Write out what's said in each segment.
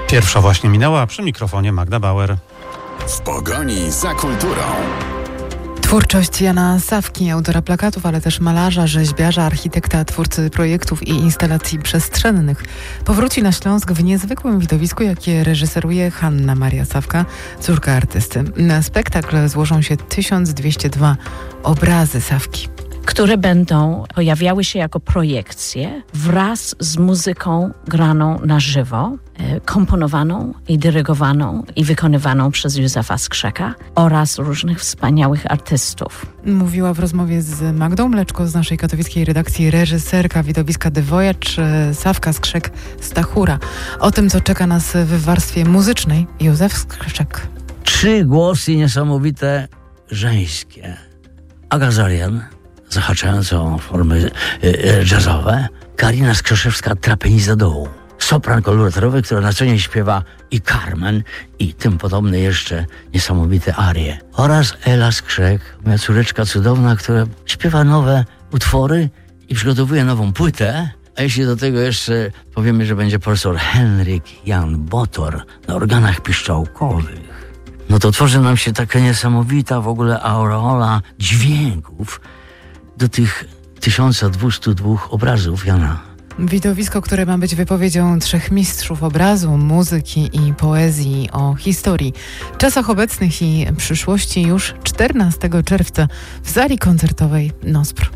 Pierwsza właśnie minęła, przy mikrofonie Magda Bauer. W pogoni za kulturą. Twórczość Jana Sawki, autora plakatów, ale też malarza, rzeźbiarza, architekta, twórcy projektów i instalacji przestrzennych, powróci na Śląsk w niezwykłym widowisku, jakie reżyseruje Hanna Maria Sawka, córka artysty. Na spektakl złożą się 1202 obrazy Sawki, które będą pojawiały się jako projekcje wraz z muzyką graną na żywo, komponowaną i dyrygowaną i wykonywaną przez Józefa Skrzeka oraz różnych wspaniałych artystów. Mówiła w rozmowie z Magdą Mleczko z naszej katowickiej redakcji reżyserka widowiska The Voyage Sawka Skrzek-Stachura. O tym, co czeka nas w warstwie muzycznej, Józef Skrzek. 3 głosy niesamowite żeńskie. Aga Zorian, zahaczająca o formy jazzowe, Karina Skrzeszewska, trapeniza dołu, sopran koloratorowy, która na co dzień śpiewa i Carmen, i tym podobne jeszcze niesamowite arie. Oraz Ela Skrzek, moja córeczka cudowna, która śpiewa nowe utwory i przygotowuje nową płytę. A jeśli do tego jeszcze powiemy, że będzie profesor Henryk Jan Botor na organach piszczałkowych, no to tworzy nam się taka niesamowita w ogóle aureola dźwięków do tych 1202 obrazów Jana. Widowisko, które ma być wypowiedzią 3 mistrzów obrazu, muzyki i poezji o historii, czasach obecnych i przyszłości już 14 czerwca w sali koncertowej Nospr.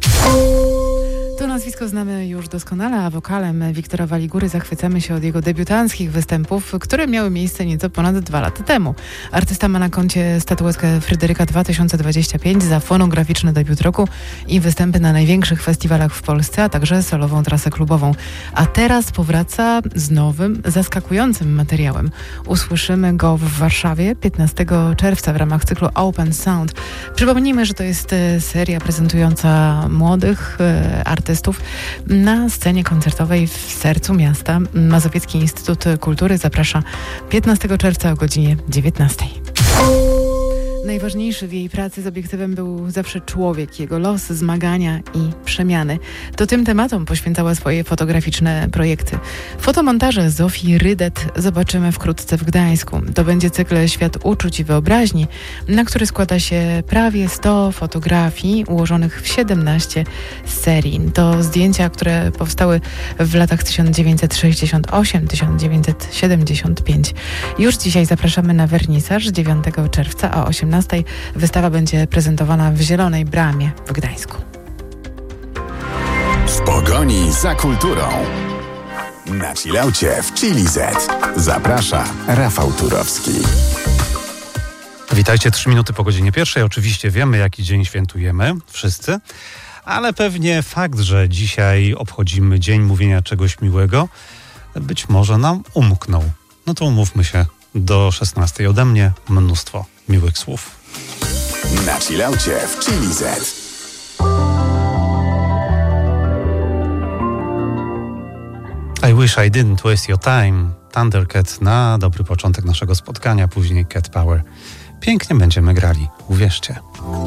To nazwisko znamy już doskonale, a wokalem Wiktora Waligury zachwycamy się od jego debiutanckich występów, które miały miejsce nieco ponad 2 lata temu. Artysta ma na koncie statuetkę Fryderyka 2025 za fonograficzny debiut roku i występy na największych festiwalach w Polsce, a także solową trasę klubową. A teraz powraca z nowym, zaskakującym materiałem. Usłyszymy go w Warszawie 15 czerwca w ramach cyklu Open Sound. Przypomnijmy, że to jest seria prezentująca młodych artystów na scenie koncertowej w sercu miasta. Mazowiecki Instytut Kultury zaprasza 15 czerwca o godzinie 19. Najważniejszy w jej pracy z obiektywem był zawsze człowiek, jego los, zmagania i przemiany. To tym tematom poświęcała swoje fotograficzne projekty. Fotomontaże Zofii Rydet zobaczymy wkrótce w Gdańsku. To będzie cykl Świat uczuć i wyobraźni, na który składa się prawie 100 fotografii ułożonych w 17 serii. To zdjęcia, które powstały w latach 1968-1975. Już dzisiaj zapraszamy na wernisaż 9 czerwca o 18:00. Wystawa będzie prezentowana w Zielonej Bramie w Gdańsku. W pogoni za kulturą. Na chillaucie w Chili Z. Zaprasza Rafał Turowski. Witajcie, 3 minuty po godzinie 1:00. Oczywiście wiemy, jaki dzień świętujemy, wszyscy, ale pewnie fakt, że dzisiaj obchodzimy Dzień Mówienia Czegoś Miłego, być może nam umknął. No to umówmy się, do 16:00 ode mnie mnóstwo miłych słów. Na chillaucie w Chili Z. I wish I didn't waste your time. Thundercat na dobry początek naszego spotkania, później Cat Power. Pięknie będziemy grali, uwierzcie.